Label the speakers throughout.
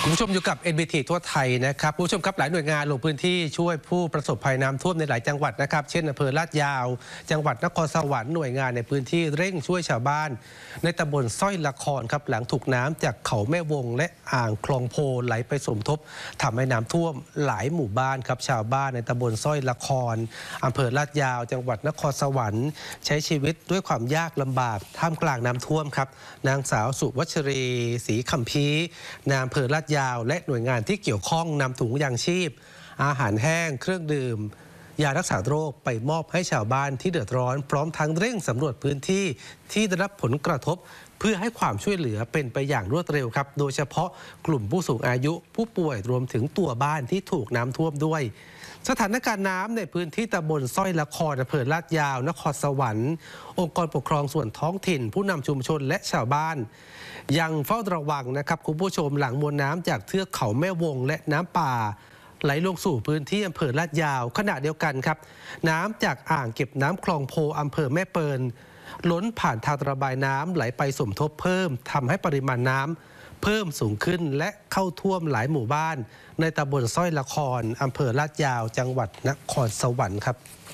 Speaker 1: คุณผู้ชมอยู่กับ NBT ทั่วไทยนะครับคุณผู้ชมครับหลายหน่วยงานลงพื้นที่ช่วยผู้ประสบภัยน้ำท่วมในหลายจังหวัดนะครับเช่นอำเภอลาดยาวจังหวัดนครสวรรค์หน่วยงานในพื้นที่เร่งช่วยชาวบ้านในตำบลสร้อยละครครับหลังถูกน้ำจากเขาแม่วงและอ่างคลองโพไหลไปสมทบทำให้น้ำท่วมหลายหมู่บ้านครับชาวบ้านในตำบลสร้อยละครอำเภอลาดยาวจังหวัดนครสวรรค์ใช้ชีวิตด้วยความยากลำบากท่ามกลางน้ำท่วมครับนางสาวสุวัชรีศรีคำพีนายอำเภอลาดยาวและหน่วยงานที่เกี่ยวข้องนำถุงยางชีพอาหารแห้งเครื่องดื่มยารักษาโรคไปมอบให้ชาวบ้านที่เดือดร้อนพร้อมทั้งเร่งสำรวจพื้นที่ที่ได้รับผลกระทบเพื่อให้ความช่วยเหลือเป็นไปอย่างรวดเร็วครับโดยเฉพาะกลุ่มผู้สูงอายุผู้ป่วยรวมถึงตัวบ้านที่ถูกน้ำท่วมด้วยสถานการณ์น้ำในพื้นที่ตำบลสร้อยละครอำเภอลาดยาวนครสวรรค์องค์กรปกครองส่วนท้องถิ่นผู้นำชุมชนและชาวบ้านยังเฝ้าระวังนะครับคุณผู้ชมหลังมวลน้ำจากเทือกเขาแม่วงและน้ำป่าไหลลงสู่พื้นที่อำเภอลาดยาวขณะเดียวกันครับน้ำจากอ่างเก็บน้ำคลองโพอำเภอแม่เปิลล้นผ่านทางระบายน้ำไหลไปสมทบเพิ่มทำให้ปริมาณน้ำเพิ่มสูงขึ้นและเข้าท่วมหลายหมู่บ้านในตำบลสร้อยละครอำเภอลาดยาวจังหวัดนครสวรรค์ครับ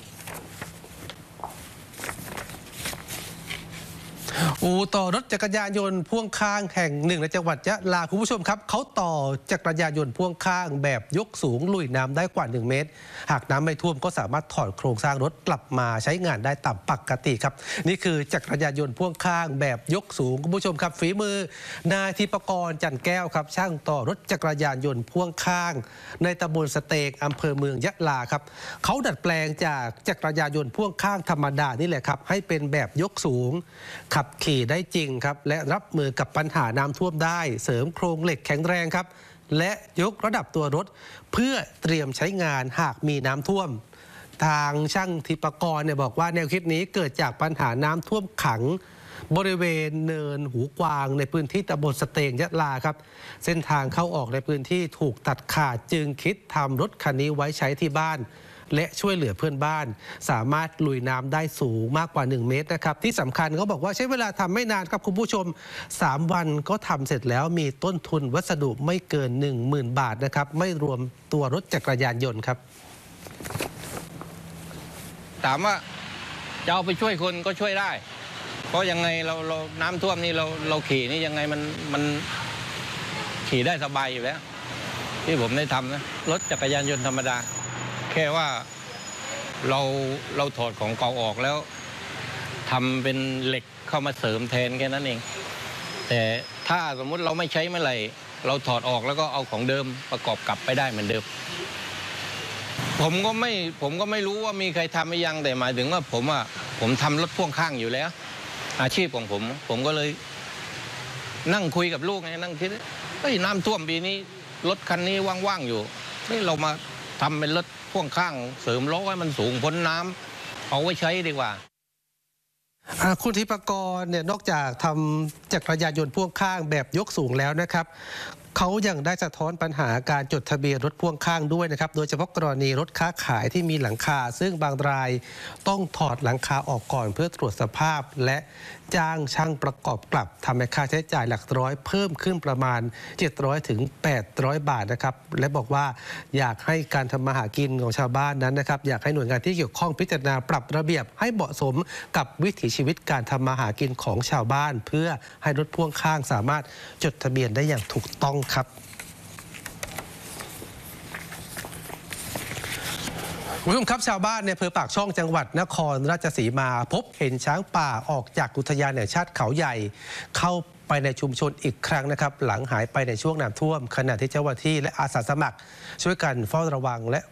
Speaker 1: อู่ต่อรถจักรยานยนต์พ่วงข้างแห่งหนึ่งในจังหวัดยะลาคุณผู้ชมครับเขาต่อจักรยานยนต์พ่วงข้างแบบยกสูงลุยน้ำได้กว่า1 เมตรหากน้ำไม่ท่วมก็สามารถถอดโครงสร้างรถกลับมาใช้งานได้ตามปกติครับนี่คือจักรยานยนต์พ่วงข้างแบบยกสูงคุณผู้ชมครับฝีมือนายธิปกรจันแก้วครับช่างต่อรถจักรยานยนต์พ่วงข้างในตำบลสเตกอำเภอเมืองยะลาครับเขาดัดแปลงจากจักรยานยนต์พ่วงข้างธรรมดานี่แหละครับให้เป็นแบบยกสูงขับขี่ได้จริงครับและรับมือกับปัญหาน้ำท่วมได้เสริมโครงเหล็กแข็งแรงครับและยกระดับตัวรถเพื่อเตรียมใช้งานหากมีน้ำท่วมทางช่างธิปกรเนี่ยบอกว่าแนวคิดนี้เกิดจากปัญหาน้ำท่วมขังบริเวณเนินหูกวางในพื้นที่ตำบลสเตงยะลาครับเส้นทางเข้าออกในพื้นที่ถูกตัดขาดจึงคิดทำรถคันนี้ไว้ใช้ที่บ้านและช่วยเหลือเพื่อนบ้านสามารถลุยน้ำได้สูงมากกว่า1 เมตรนะครับที่สำคัญเขาบอกว่าใช้เวลาทำไม่นานครับคุณผู้ชม3 วันก็ทำเสร็จแล้วมีต้นทุนวัสดุไม่เกิน 10,000 บาทนะครับไม่รวมตัวรถจักรยานยนต์ครับ
Speaker 2: ถามว่าจะเอาไปช่วยคนก็ช่วยได้เพราะยังไงเราน้ำท่วมนี่เราขี่นี่ยังไงมันขี่ได้สบายอยู่แล้วที่ผมได้ทำนะรถจักรยานยนต์ธรรมดาแค่ว่าเราถอดของเก่าออกแล้วทำเป็นเหล็กเข้ามาเสริมแทนแค่นั้นเองแต่ถ้าสมมุติเราไม่ใช้เมื่อไหร่เราถอดออกแล้วก็เอาของเดิมประกอบกลับไปได้เหมือนเดิมผมก็ไม่รู้ว่ามีใครทำหรือยังแต่หมายถึงว่าผมทำรถพ่วงข้างอยู่แล้วอาชีพของผมก็เลยนั่งคุยกับลูกไงนั่งคิดน้ำท่วมปีนี้รถคันนี้ว่างๆอยู่เรามาทำเป็นรถพ่วงข้างเสริมล้อให้มันสูงพ้นน้ำเอาไว้ใช้ดีกว่า
Speaker 1: คุณธิปกรเนี่ยนอกจากทำจักรยานยนต์พ่วงข้างแบบยกสูงแล้วนะครับเขายังได้สะท้อนปัญหาการจดทะเบียนรถพ่วงข้างด้วยนะครับโดยเฉพาะกรณีรถค้าขายที่มีหลังคาซึ่งบางรายต้องถอดหลังคาออกก่อนเพื่อตรวจสภาพและจ้างช่างประกอบกลับทำให้ค่าใช้จ่ายหลักร้อยเพิ่มขึ้นประมาณ700 ถึง 800 บาทนะครับและบอกว่าอยากให้การทำมาหากินของชาวบ้านนั้นนะครับอยากให้หน่วยงานที่เกี่ยวข้องพิจารณาปรับระเบียบให้เหมาะสมกับวิถีชีวิตการทำมาหากินของชาวบ้านเพื่อให้รถพ่วงข้างสามารถจดทะเบียนได้อย่างถูกต้องครับคุณผู้ชมครับชาวบ้านในอำเภอปากช่องจังหวัดนครราชสีมาพบเห็นช้างป่าออกจากอุทยานแห่งชาติเขาใหญ่เข้าไปในชุมชนอีกครั้งนะครับหลังหายไปในช่วงน้ำท่วมขณะที่เจ้าหน้าที่และอาสาสมัครช่วยกันเฝ้าระวังและ